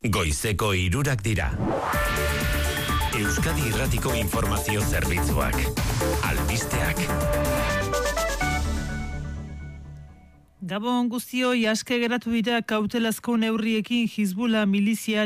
Goizeko 3 dira. Euskadi Irratiko Informazio Zerbitzuak. Albisteak. Gabon guztioi, aske geratu dira kautelazko neurriekin Hizbullah milizia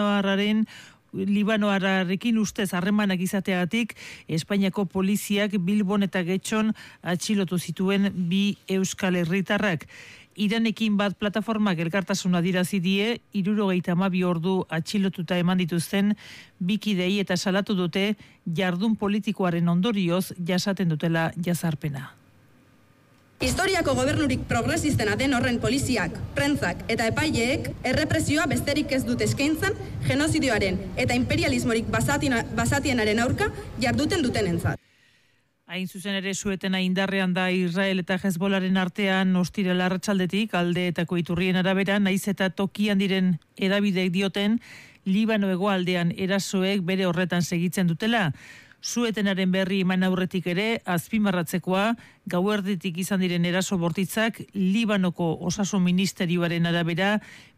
Libanoarrarekin ustez harremanak izateagatik Espainiako poliziak Bilbon eta Getxon atxilotu zituen 2 euskal herritarrak. Iranekin bat plataformak elkartasuna adierazi die 72 ordu atxilotuta eman dituzten 2 kidei eta salatu dute jardun politikoaren ondorioz jasaten dutela jazarpena. Historiako gobernurik progresistena den horren poliziak, prentzak eta epaileek errepresioa besterik ez dute eskaintzan genozidioaren eta imperialismorik basatienaren aurka jarduten dutenentzat. Hain zuzen ere suetena indarrean da Israel eta Hezbollaren artean ostiral arratsaldetik aldeetako iturrien arabera, naiz eta tokian diren hedabideek dioten Libano hegoaldean erasoek bere horretan segitzen dutela. Suetenaren berri eman aurretik ere, azpimarratzekoa, gauerditik izan diren eraso bortitzak, Libanoko osasun ministerioaren arabera,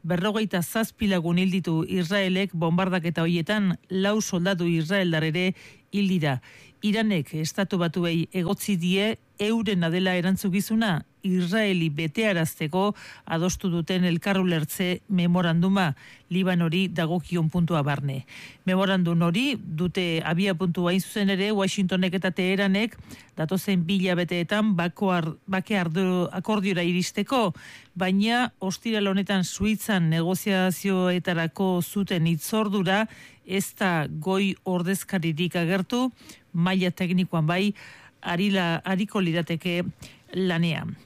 47 lagun hil ditu Israelek bombardaketa hoietan 4 soldadu israeldar ere hil dira. Iranek estatu batuei egotzi die euren adela erantzukizuna Israeli betearazteko adostu duten elkarrulertze memoranduma Libanori dagokion puntua barne. Memorandum hori dute abia puntua hain zuzen ere Washingtonek eta Teheranek datozen 2 hilabeteetan bake akordiora iristeko, baina ostiral honetan Suitzan negoziazioetarako zuten hitzordura ez da goi ordezkaririk agertu, maila teknikoan bai ariko lirateke lanean.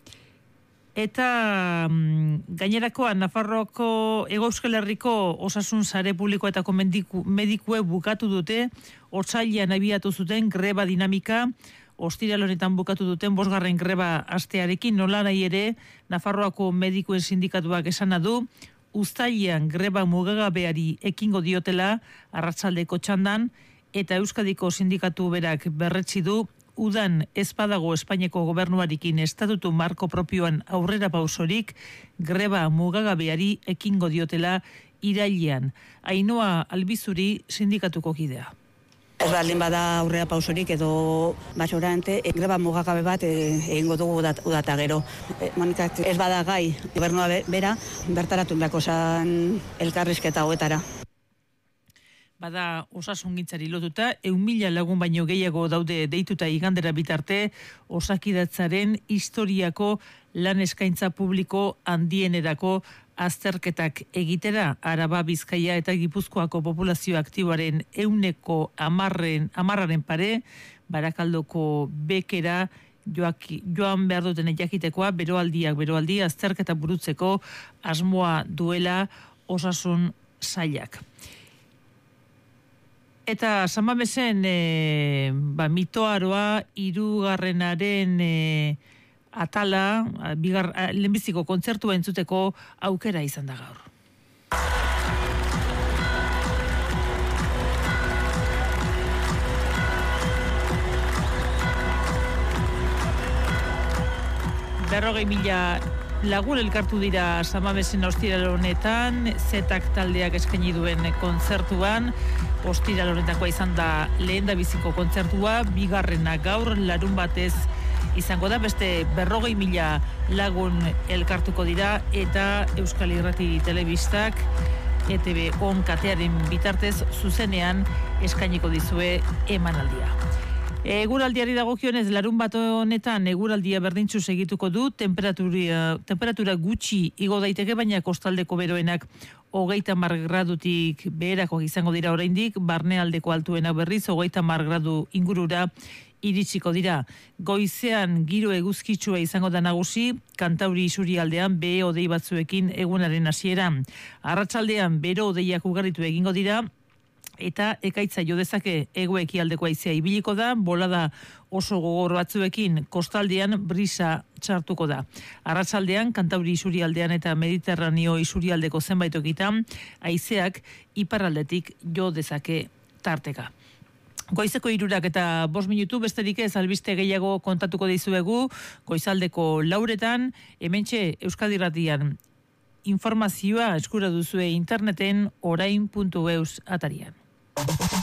Eta gainerakoan Nafarroako Hego Euskal Herriko osasun sare publikoetako medikuek bukatu dute otsailean abiatu zuten greba dinamika, ostiral honetan bukatu duten 5. greba astearekin, nolanahi ere Nafarroako medikuen sindikatuak esana du uztailean greba mugagabeari ekingo diotela arratsaldeko txandan, eta Euskadiko sindikatu berak berretsi du udan ez badago Espainiako gobernuarekin estatutu marko propioan aurrera pausorik greba mugagabeari ekingo diotela irailean. Ainhoa Albizuri sindikatuko kidea. Ez baldin bada aurrera pausorik edo basorante greba mugagabe bat egingo dugu udata gero. Monika, ez bada gai gobernua bera bertaratu beharko zan elkarrizketa hoetara. Bada osasungintzari lotuta, 1.000 lagun baino gehiago daude deituta igandera bitarte Osakidetzaren historiako lan eskaintza publiko handienerako azterketak egitera. Araba, Bizkaia eta Gipuzkoako populazio aktiboaren 10% pare, Barakaldoko Bekera joan behar duten jakitekoa beroaldi azterketa burutzeko asmoa duela osasun sailak. Eta San Mamesen mitoaroa 3. atala, lehenbiziko kontzertua entzuteko aukera izan da gaur. Lagun elkartu dira San Mamesen ostiral honetan, Zetak taldeak eskaini duen kontzertuan. Ostiral honetakoa izan da lehendabiziko kontzertua, 2. gaur larun batez izango da, beste 40.000 lagun elkartuko dira, eta Euskal Irrati Telebistak ETV on katearen bitartez zuzenean eskainiko dizue emanaldia. Eguraldiari dagokionez, larun bat honetan eguraldia berdintsu segituko du, temperatura gutxi igo daiteke, baina kostaldeko beroenak 30 gradutik beherako izango dira oraindik, barnealdeko altuena berriz 30 gradu ingurura iritsiko dira. Goizean giro eguzkitsua izango da nagusi, Kantauri isurialdean behe hodei batzuekin egunaren hasieran. Arratsaldean bero hodeiak ugaritu egingo dira, eta ekaitza jo dezake hego-ekialdeko haizea ibiliko da, bolada oso gogor batzuekin kostaldean brisa txartuko da. Arratsaldean Kantauri isurialdean eta Mediterraneo isurialdeko zenbait tokitan haizeak iparraldetik jo dezake tarteka. Goizeko 3 eta 5 minutu, besterik ez albiste gehiago kontatuko dizuegu goizaldeko 4etan, hementxe Euskadi Irratian informazioa eskura duzue interneten orain.eus atarian.